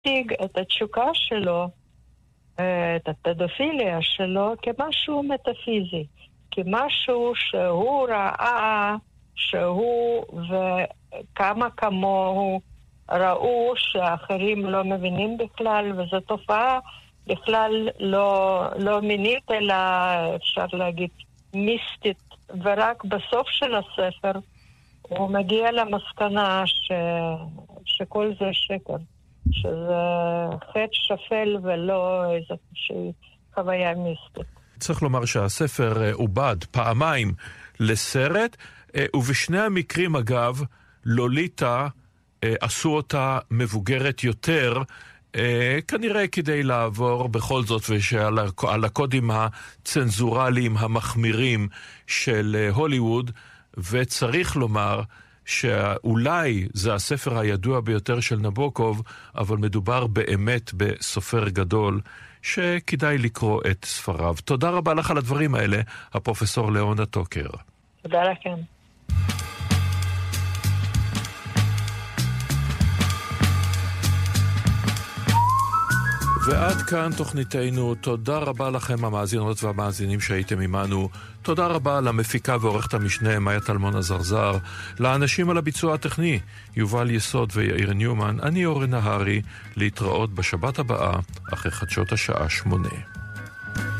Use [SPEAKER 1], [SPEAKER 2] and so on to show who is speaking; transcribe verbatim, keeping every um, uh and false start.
[SPEAKER 1] מציג את התשוקה שלו, את הפדופיליה שלו, כמשהו מטאפיזי, כמשהו שהוא ראה, שהוא וכמה כמוהו ראו שאחרים לא מבינים בכלל, וזו תופעה בכלל לא, לא מינית, אלא אפשר להגיד מיסטית, ורק בסוף של הספר הוא מגיע למסקנה ש... שכל זה שקר, שזה חטא שפל ולא איזושהי חוויה מיסטית.
[SPEAKER 2] צריך לומר שהספר עובד פעמיים לסרט, ובשני המקרים אגב, לוליטה עשו אותה מבוגרת יותר, כנראה כדי לעבור בכל זאת ושעל הקודים הצנזורליים המחמירים של הוליווד, וצריך לומר שאולי זה הספר הידוע ביותר של נבוקוב, אבל מדובר באמת בסופר גדול שכדאי לקרוא את ספריו. תודה רבה לך על הדברים האלה, הפרופסור ליאונה טוקר.
[SPEAKER 1] תודה לכם.
[SPEAKER 2] ועד כאן תוכניתנו. תודה רבה לכם המאזינות והמאזינים שהייתם עמנו. תודה רבה למפיקה ועורכת המשנה מאיה טלמון הזרזר, לאנשים על הביצוע הטכני יובל יסוד ויאיר ניומן. אני אורן נהרי, להתראות בשבת הבאה אחרי חדשות השעה שמונה.